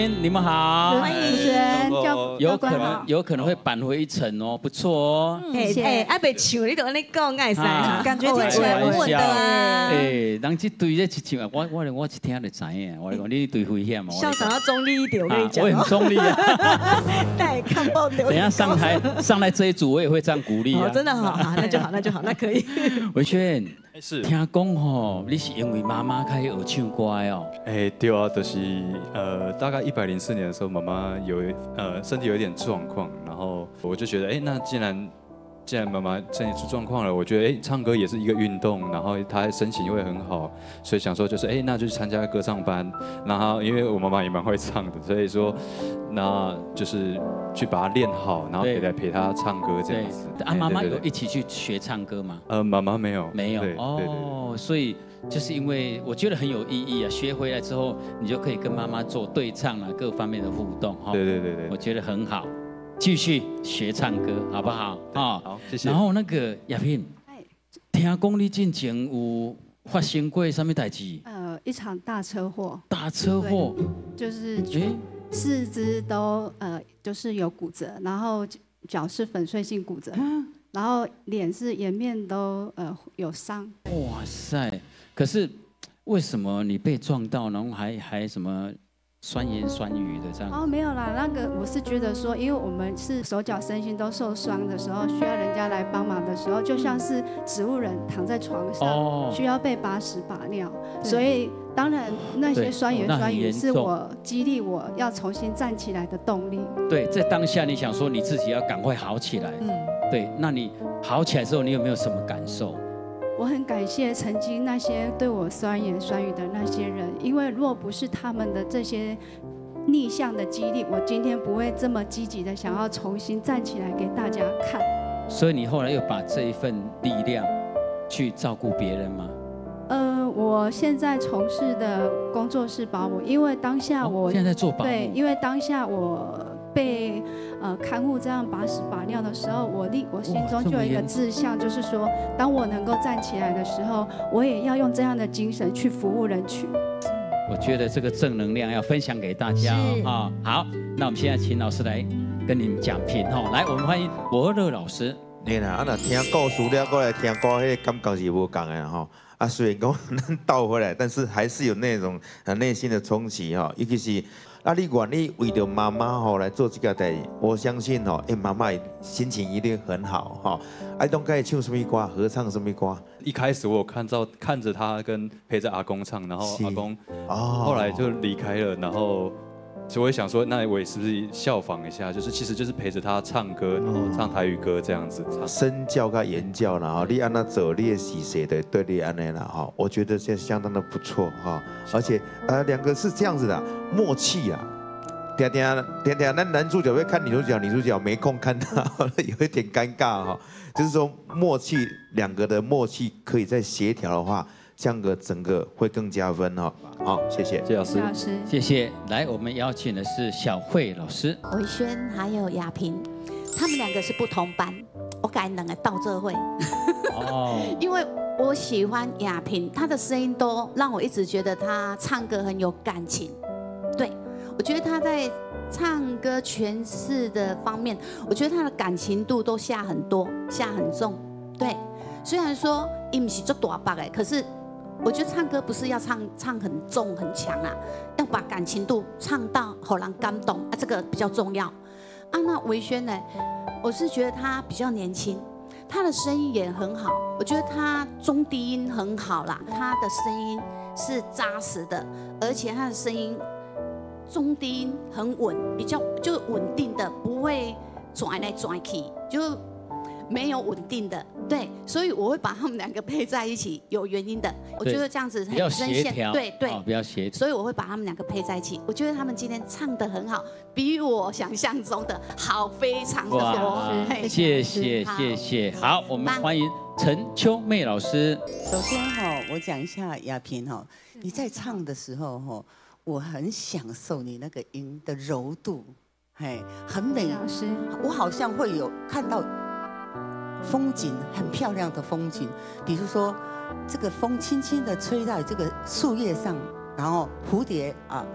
你们好， 欢迎主持人， 有可能会扳回一城哦，不错哦。 哎，被唱你都安尼讲，爱塞， 感觉听起来稳稳的啊。 哎，人这对这一唱，我一听就知影。我讲你对危险嘛。 校长要中立一点，我跟你讲。 我很中立啊。 带看报流。 等一下上来这一组，我也会这样鼓励啊。 真的好，那就好，那可以。 维轩， 是听讲吼，你是因为妈妈开始学唱歌哦。 哎，对啊，就是大概104年的时候，妈妈身体有一点状况，然后我就觉得，那既然妈妈身体出状况了，我觉得唱歌也是一个运动，然后她身形会很好，所以想说就是那就去参加歌唱班，然后因为我妈妈也蛮会唱的，所以说那就是去把它练好，然后陪她唱歌这样子。 妈妈有一起去学唱歌吗？ 妈妈没有哦，所以就是因为我觉得很有意义啊，学回来之后你就可以跟妈妈做对唱啊，各方面的互动哈。 对， 我觉得很好。继续学唱歌，好不好？ 好，谢谢。 然后那个亚萍，听讲你之前有发生过什么代志？ 一场大车祸。 大车祸？ 就是四肢都就是有骨折，然后脚是粉碎性骨折，然后脸是颜面都有伤。 哇塞！可是为什么你被撞到，然后还什么？酸言酸语的这样哦，没有啦，那个我是觉得说，因为我们是手脚身心都受伤的时候，需要人家来帮忙的时候，就像是植物人躺在床上，需要被把屎把尿，所以当然那些酸言酸语是我激励我要重新站起来的动力。 对，在当下你想说你自己要赶快好起来，对，那你好起来之后，你有没有什么感受？ 我很感谢曾经那些对我酸言酸语的那些人，因为若不是他们的这些逆向的激励，我今天不会这么积极的想要重新站起来给大家看。 所以你后来又把这一份力量去照顾别人吗？ 我现在从事的工作是保姆，因为当下我现在做保姆， 对，因为当下我被看护这样把屎把尿的时候，我心中就有一个志向，就是说，当我能够站起来的时候，我也要用这样的精神去服务人群。 我觉得这个正能量要分享给大家啊！好，那我们现在请老师来跟你们讲评哈。来，我们欢迎伯乐老师。 你啦，那听故事了，过来听歌，迄感觉是无共的哈。虽然讲咱倒回来，但是还是有那种内心的冲击哈，尤其是你愿意为着妈妈来做这个代志，我相信妈妈心情一定很好哈。拢该唱什么歌，合唱什么歌？ 一开始我有看着他跟陪着阿公唱，然后阿公后来就离开了，然后所以我也想说，那我也是不是效仿一下？其实就是陪着他唱歌，然后唱台语歌这样子。 身教跟言教啦，哈，你按那走，你也是谁的对你安内啦，哈，我觉得这相当的不错哈，而且两个是这样子的默契啊。天，那男主角会看女主角，女主角没空看他，有一点尴尬哈。就是说默契，两个的默契可以再协调的话，这样个整个会更加分哈。好，谢谢谢老师， 谢谢。来，我们邀请的是小慧老师、 维轩还有亚萍，他们两个是不同班，我感两个到这会。因为我喜欢亚萍，她的声音都让我一直觉得她唱歌很有感情。对，我觉得她在唱歌诠释的方面，我觉得她的感情度都下很多，下很重。对，虽然说伊不是做大把的，可是我觉得唱歌不是要唱很重很强啊，要把感情度唱到让人感动啊，这个比较重要。那维轩呢，我是觉得他比较年轻，他的声音也很好，我觉得他中低音很好啦，他的声音是扎实的，而且他的声音中低音很稳，比较就稳定的，不会转来转去，就没有稳定的。对，所以我会把他们两个配在一起，有原因的。我觉得这样子很协调， 对， 比较协调。 所以我会把他们两个配在一起。我觉得他们今天唱得很好，比我想象中的好非常的多。 谢谢。好，我们欢迎陈秋妹老师。 首先我讲一下亚萍你在唱的时候我很享受你那个音的柔度，很美。 老师， 我好像会有看到风景，很漂亮的风景，比如说这个风轻轻的吹在这个树叶上，然后蝴蝶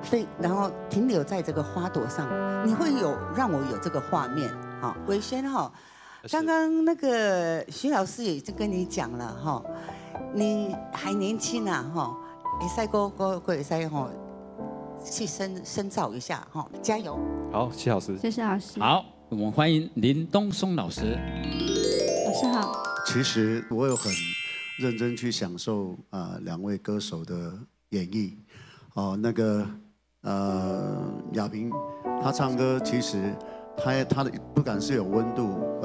然后停留在这个花朵上，你会让我有这个画面。好，伟轩哈，刚刚那个徐老师也已经跟你讲了哈，你还年轻啊哈，也赛也赛哈，去深造一下哈，加油！ 好，谢老师， 谢谢老师。 好，我们欢迎林东松老师。 老师好。 其实我有很认真去享受两位歌手的演绎。亚萍她唱歌其实她的不管是有温度。